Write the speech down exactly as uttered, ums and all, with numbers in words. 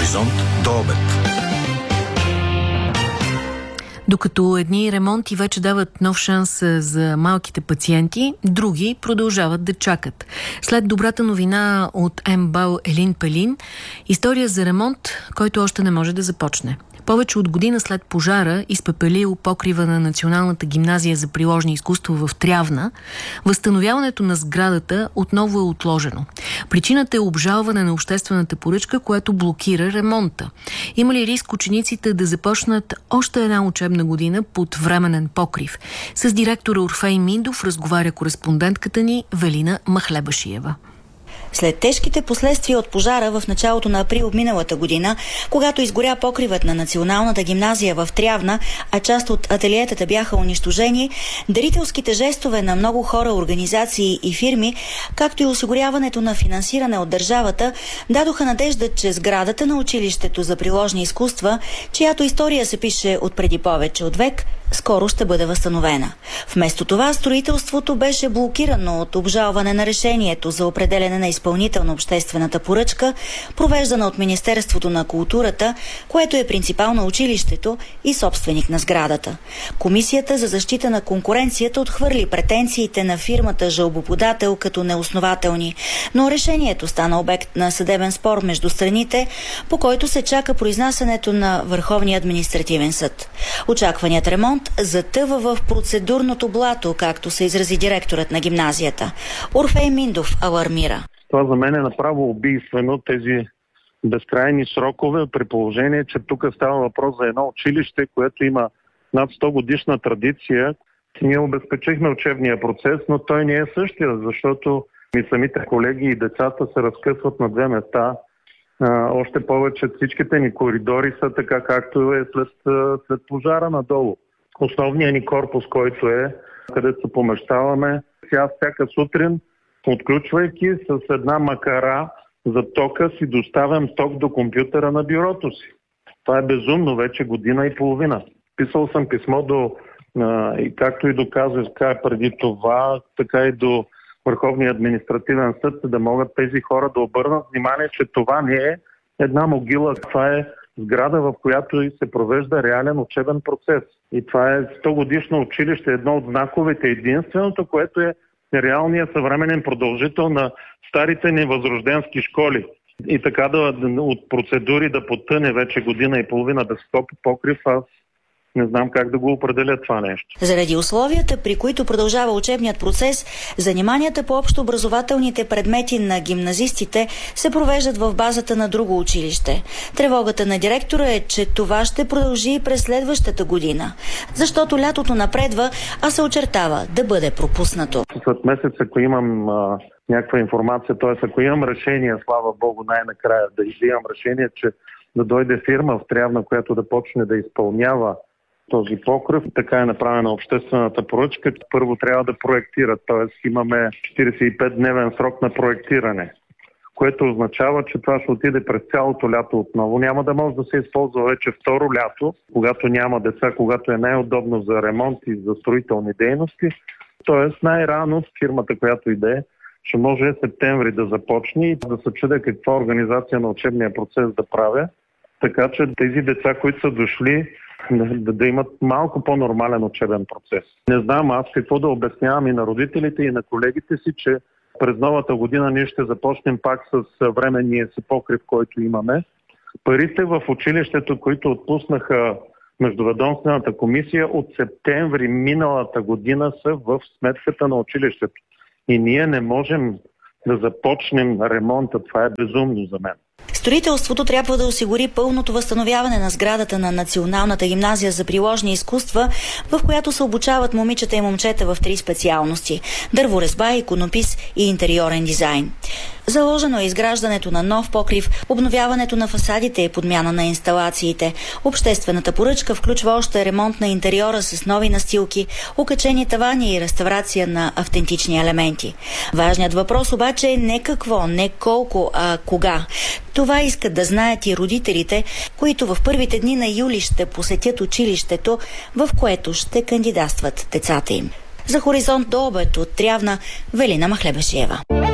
Хоризонт до обед. Докато едни ремонти вече дават нов шанс за малките пациенти, други продължават да чакат. След добрата новина от МБАЛ Елин Пелин, история за ремонт, който още не може да започне. Повече от година след пожара, изпепелил покрива на Националната гимназия за приложни изкуства в Трявна, възстановяването на сградата отново е отложено. Причината е обжалване на обществената поръчка, което блокира ремонта. Има ли риск учениците да започнат още една учебна година под временен покрив? С директора Орфей Миндов разговаря кореспондентката ни Велина Махлебашиева. След тежките последствия от пожара в началото на април миналата година, когато изгоря покривът на Националната гимназия в Трявна, а част от ателиетата бяха унищожени, дарителските жестове на много хора, организации и фирми, както и осигуряването на финансиране от държавата, дадоха надежда, че сградата на училището за приложни изкуства, чиято история се пише от преди повече от век, скоро ще бъде възстановена. Вместо това строителството беше блокирано от обжалване на решението за определене на изпълнител на обществената поръчка, провеждана от Министерството на културата, което е принципал на училището и собственик на сградата. Комисията за защита на конкуренцията отхвърли претенциите на фирмата жалбоподател като неоснователни, но решението стана обект на съдебен спор между страните, по който се чака произнасянето на Върховния административен съд. Очакваният ремонт затъва в процедурното блато, както се изрази директорът на гимназията. Орфей Миндов алармира. Това за мен е направо убийствено, тези безкрайни срокове, при положение, че тук става въпрос за едно училище, което има над сто годишна традиция. Ние обезпечихме учебния процес, но той не е същия, защото и самите колеги и децата се разкъсват на две места. А, още повече всичките ни коридори са така, както е след, след пожара надолу. Основният ни корпус, който е, където се помещаваме, сега всяка сутрин, отключвайки с една макара за тока, си доставям ток до компютъра на бюрото си. Това е безумно, вече година и половина. Писал съм писмо до, а, и както и доказах преди това, така и до Върховния административен съд, да могат тези хора да обърнат внимание, че това не е една могила, това е сграда, в която и се провежда реален учебен процес. И това е сто годишно училище, едно от знаковете, единственото, което е реалният съвременен продължител на старите ни възрожденски школи. И така да, от процедури да потъне вече година и половина без покрив, аз не знам как да го определя това нещо. Заради условията, при които продължава учебният процес, заниманията по общообразователните предмети на гимназистите се провеждат в базата на друго училище. Тревогата на директора е, че това ще продължи и през следващата година, защото лятото напредва, а се очертава да бъде пропуснато. След месец, ако имам а, някаква информация, т.е. ако имам решение, слава Богу, най-накрая да имам решение, че да дойде фирма в Трявна, която да почне да изпълнява този покрив. Така е направена обществената поръчка. Първо трябва да проектират, т.е. имаме четиридесет и пет дневен срок на проектиране, което означава, че това ще отиде през цялото лято отново. Няма да може да се използва вече второ лято, когато няма деца, когато е най-удобно за ремонт и за строителни дейности. Т.е. най-рано фирмата, която иде, ще може септември да започне и да се чуде каква организация на учебния процес да правя, така че тези деца, които са дошли, Да, да имат малко по-нормален учебен процес. Не знам аз какво да обяснявам и на родителите, и на колегите си, че през новата година ние ще започнем пак с временния си покрив, който имаме. Парите в училището, които отпуснаха Междуведомствената комисия, от септември миналата година са в сметката на училището. И ние не можем да започнем ремонта. Това е безумно за мен. Строителството трябва да осигури пълното възстановяване на сградата на Националната гимназия за приложни изкуства, в която се обучават момичета и момчета в три специалности – дърворезба, иконопис и интериорен дизайн. Заложено е изграждането на нов покрив, обновяването на фасадите и подмяна на инсталациите. Обществената поръчка включва още ремонт на интериора с нови настилки, укачени тавани и реставрация на автентични елементи. Важният въпрос обаче е не какво, не колко, а кога. Това искат да знаят и родителите, които в първите дни на юли ще посетят училището, в което ще кандидатстват децата им. За Хоризонт до обед от Трявна, Велина Махлебашиева.